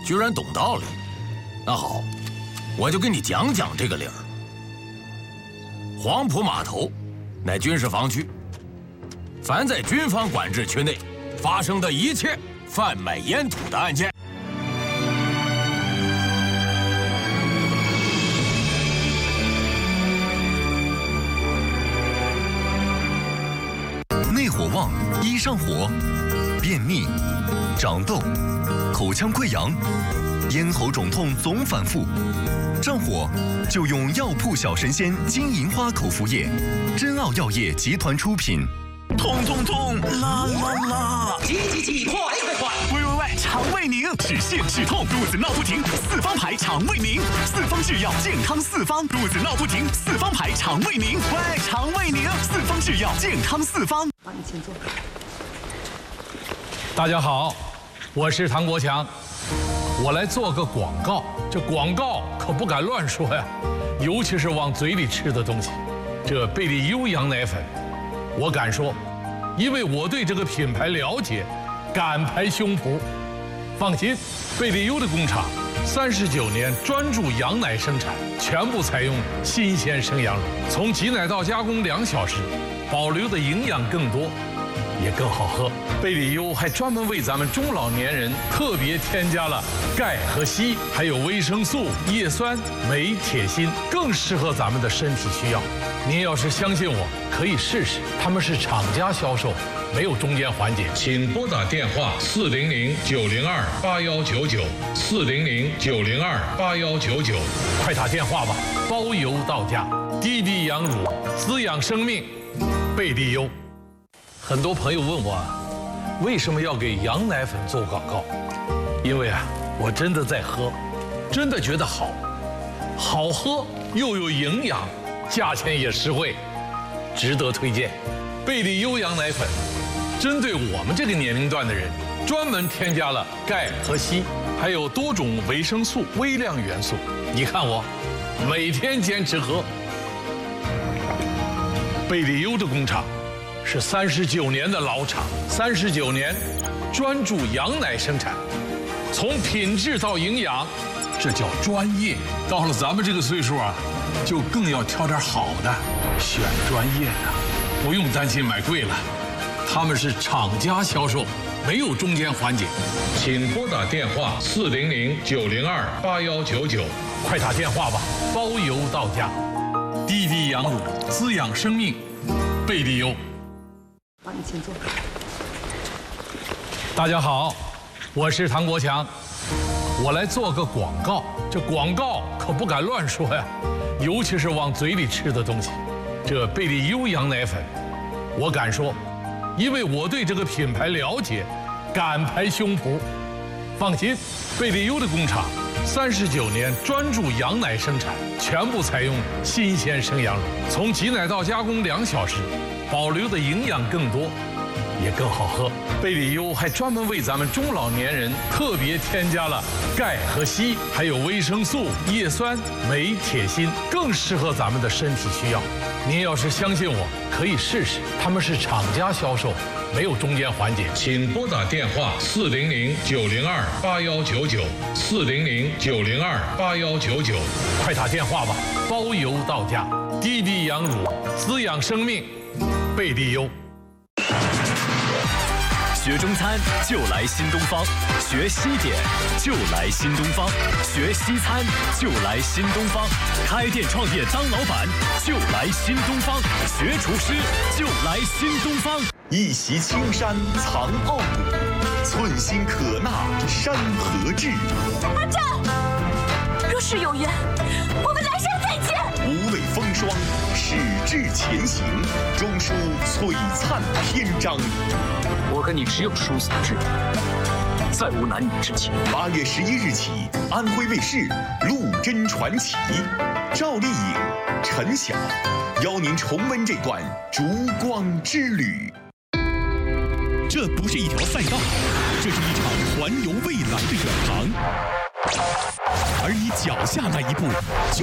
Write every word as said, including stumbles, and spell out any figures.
居然懂道理。那好，我就跟你讲讲这个理儿。黄埔码头乃军事防区，凡在军方管制区内发生的一切贩卖烟土的案件， 内火旺，一上火，便秘、长痘、口腔溃疡、咽喉肿痛总反复，上火就用药铺小神仙金银花口服液，真奥药业集团出品。痛痛痛，啦啦啦！ 急急急，快快快！ 喂喂喂，肠胃宁，止泻止痛，肚子闹不停，四方牌肠胃宁，四方制药健康四方，肚子闹不停，四方牌肠胃宁，喂，肠胃宁，四方制药健康四方。 好，你请坐。 大家好，我是唐国强，我来做个广告。这广告可不敢乱说呀，尤其是往嘴里吃的东西。这贝利优羊奶粉，我敢说，因为我对这个品牌了解，敢拍胸脯。放心，贝利优的工厂三十九年专注羊奶生产，全部采用新鲜生羊乳，从挤奶到加工两小时，保留的营养更多，也更好喝。贝利优还专门为咱们中老年人特别添加了钙和硒，还有维生素、叶酸、镁、铁、锌，更适合咱们的身体需要。您要是相信我，可以试试。他们是厂家销售，没有中间环节。请拨打电话四零零九零二八幺九九四零零九零二八幺九九，快打电话吧，包邮到家。滴滴羊乳，滋养生命，贝利优。很多朋友问我，为什么要给羊奶粉做广告？因为啊，我真的在喝，真的觉得好，好喝又有营养，价钱也实惠，值得推荐。贝利优羊奶粉，针对我们这个年龄段的人，专门添加了钙和硒，还有多种维生素、微量元素。你看我，每天坚持喝。贝利优的工厂是三十九年的老厂，三十九年专注羊奶生产，从品质到营养，这叫专业。到了咱们这个岁数啊，就更要挑点好的，选专业的，不用担心买贵了。他们是厂家销售，没有中间环节。请拨打电话四零零九零二八幺九九，快打电话吧，包邮到家。滴滴羊乳，滋养生命，贝利优。 好，你请坐。 大家好，我是唐国强，我来做个广告。这广告可不敢乱说呀，尤其是往嘴里吃的东西。这贝利优羊奶粉，我敢说，因为我对这个品牌了解，敢拍胸脯。放心，贝利优的工厂三十九年专注羊奶生产，全部采用新鲜生羊乳，从挤奶到加工两小时，保留的营养更多，也更好喝。贝利优还专门为咱们中老年人特别添加了钙和硒，还有维生素、叶酸、镁、铁、锌，更适合咱们的身体需要。您要是相信我，可以试试。他们是厂家销售，没有中间环节。请拨打电话四零零九零二八幺九九四零零九零二八幺九九，快打电话吧，包邮到家。滴滴羊乳，滋养生命，贝利优。 学中餐就来新东方，学西点就来新东方，学西餐就来新东方，开店创业当老板就来新东方，学厨师就来新东方。一袭青山藏傲骨，寸心可纳山河志。 阿战，若是有缘，我们来生再见。 无畏风霜，矢志前行，终书璀璨篇章。 我跟你只有殊死之缘，再无男女之情。 八月十一日起，安徽卫视《陆贞传奇》，赵丽颖、陈晓邀您重温这段烛光之旅。这不是一条赛道，这是一场环游未来的远航，而你脚下那一步就